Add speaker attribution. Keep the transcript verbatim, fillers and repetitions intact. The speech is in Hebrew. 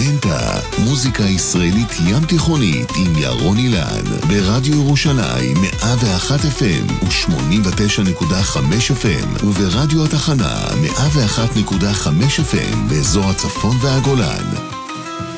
Speaker 1: פואנטה, מוזיקה ישראלית ים תיכונית עם ירון אילן, ברדיו ירושלים מאה ואחת אף אם ו-שמונים ותשע נקודה חמש אף אם, וברדיו התחנה מאה ואחת נקודה חמש אף אם באזור הצפון והגולן.